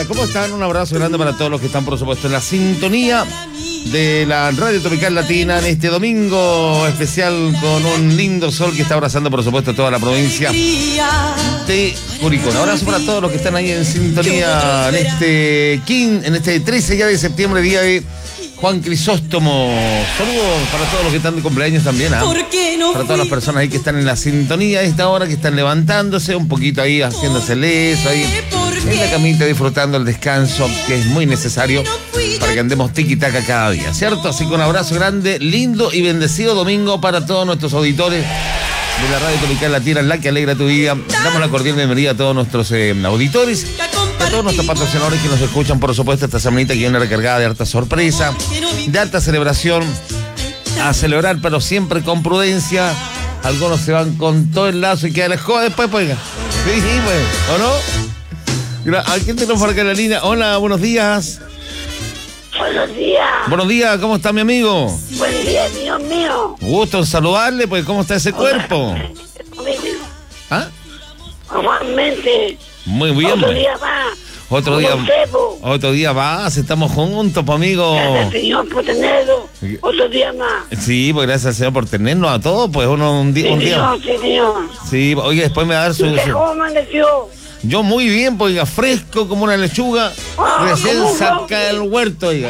mañana. ¿Cómo están? Un abrazo grande para todos los que están, por supuesto, en la sintonía de la Radio Tropical Latina en este domingo especial con un lindo sol que está abrazando, por supuesto, toda la provincia de Curicó. Un abrazo para todos los que están ahí en sintonía en este 13 ya de septiembre, día de Juan Crisóstomo. Saludos para todos los que están de cumpleaños también, para todas las personas ahí que están en la sintonía a esta hora, que están levantándose un poquito ahí, haciéndose eso ahí en la camita, disfrutando el descanso que es muy necesario para que andemos tiki-taka cada día, ¿cierto? Así que un abrazo grande, lindo y bendecido domingo para todos nuestros auditores de la Radio Tropical Latina, la que alegra tu vida. Damos la cordial bienvenida a todos nuestros auditores, a todos nuestros patrocinadores que nos escuchan, por supuesto, esta semanita que viene recargada de harta sorpresa, de alta celebración, a celebrar, pero siempre con prudencia. Algunos se van con todo el lazo y queda la escoba después, pues. Sí, pues, ¿o no? ¿A quién tenemos por acá en la línea? Hola, buenos días. Buenos días. Buenos días, ¿cómo está mi amigo? Buen día, Dios mío. Gusto en saludarle, pues, ¿cómo está ese cuerpo? ¿Ah? Igualmente. Muy bien. Otro día más. Otro día más, estamos juntos, pues, amigo. Gracias, Señor, por tenerlo. Otro día más. Sí, pues gracias al Señor por tenernos a todos, pues un día. Sí, señor. Sí, oye, después me va a dar su... ¿Cómo amaneció? Yo muy bien, pues, oiga, fresco como una lechuga, recién sacada del huerto, oiga.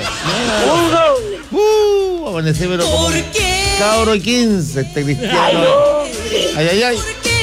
Amanecí, pero como cabro 15, este cristiano. Ay.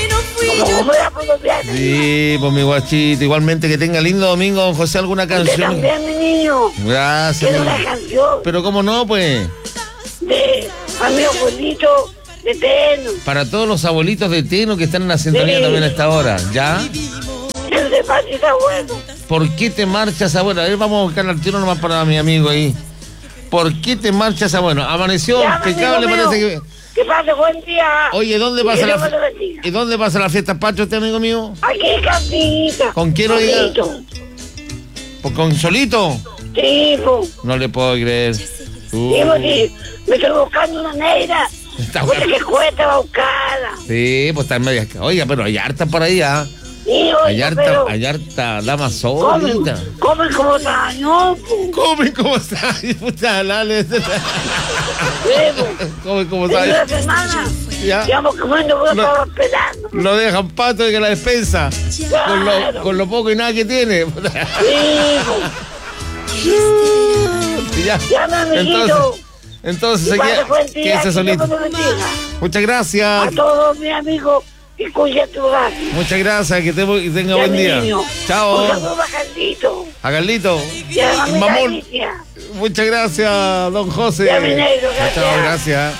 Sí, pues mi guachito, igualmente que tenga lindo domingo, don José, ¿alguna canción? Usted también, mi niño. Gracias. Quiero una canción. Pero cómo no, pues. A mi abuelito de Teno. Para todos los abuelitos de Teno que están en la sintonía también a esta hora, ¿ya? El de Marchas Abuelo. ¿Por qué te marchas, abuelo? A ver, vamos a buscar el tiro nomás para mi amigo ahí. ¿Por qué te marchas, abuelo? Amaneció impecable, parece que... ¿Qué pasa? Buen día. Oye, ¿dónde pasa ¿Y dónde pasa la fiesta, Pacho, este amigo mío? Aquí en Casita. ¿Con quién, oiga? ¿Con Solito? Sí, pues. No le puedo creer. Sí, pues, me estoy buscando una negra. Está bueno. Que cuesta va a buscarla. Sí, pues está en media... Oiga, pero hay harta por ahí, ¿ah? Sí, oiga, hay harta dama solita. Comen como sañón. Comen como sañón. Puta, dale. Comen como sañón. En una semana. Ya. Digamos comiendo, voy a estar esperando. Lo dejan pato de que la despensa. Claro. Con lo poco y nada que tiene. Sí. Ya, mi amiguito. Entonces ¿qué es solito? Muchas gracias. A todos mis amigos. Y cuya tu hogar. Muchas gracias, que tenga buen día. Niño. Chao. Un saludo a Carlito. A Carlito. Mamón. Muchas gracias, don José. Ya, mi negro, gracias. Chao, gracias.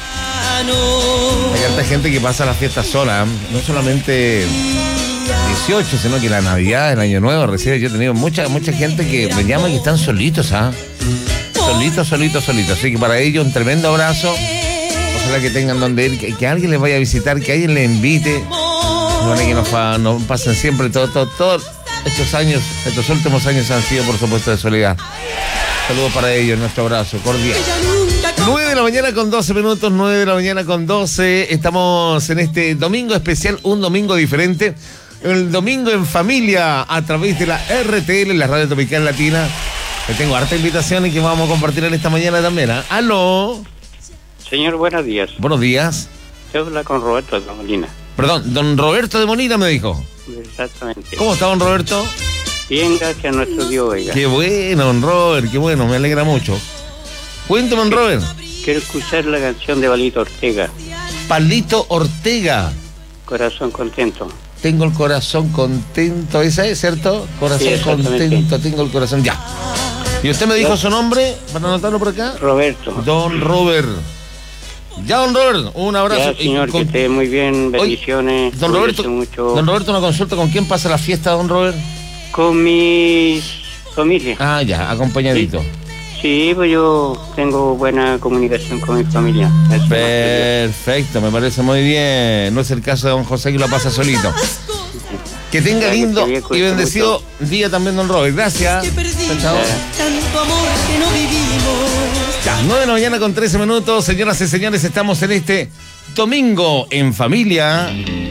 Hay tanta gente que pasa la fiesta sola, no solamente 18, sino que la Navidad, el Año Nuevo, recién yo he tenido mucha gente que me llama y están solitos, solitos. Así que para ellos un tremendo abrazo. Ojalá que tengan donde ir, que alguien les vaya a visitar, que alguien les invite. Bueno, que nos pasen siempre todos estos últimos años han sido, por supuesto, de soledad. Saludos para ellos, nuestro abrazo cordial. 9 de la mañana con 12 minutos, 9 de la mañana con 12. Estamos en este domingo especial, un domingo diferente. El domingo en familia a través de la RTL, la Radio Tropical Latina. Le tengo harta invitaciones que vamos a compartir en esta mañana también. ¡Aló! Señor, buenos días. Buenos días. Se habla con Roberto de Molina. Perdón, don Roberto de Molina me dijo. Exactamente. ¿Cómo está, don Roberto? Bien, gracias a nuestro Dios, oiga. Qué bueno, don Robert, qué bueno, me alegra mucho. Cuéntame, don Robert. Quiero escuchar la canción de Palito Ortega. Palito Ortega. Corazón contento. Tengo el corazón contento, esa es, ¿cierto? Corazón sí, contento, tengo el corazón, ya. ¿Y usted me dijo su nombre para anotarlo por acá? Roberto. Don Robert. Ya, don Robert, un abrazo. Ya, señor, que esté muy bien, bendiciones. Oye, don Roberto, una consulta, ¿con quién pasa la fiesta, don Robert? Con mi familia. Ah, ya, acompañadito. Sí, pues yo tengo buena comunicación con mi familia. Perfecto, me parece muy bien. No es el caso de don José que lo pasa solito. Que tenga lindo y bendecido día también, don Robert. Gracias. Chao. Tanto amor que no vivimos. Ya, 9 de la mañana con 13 minutos. Señoras y señores, estamos en este domingo en familia.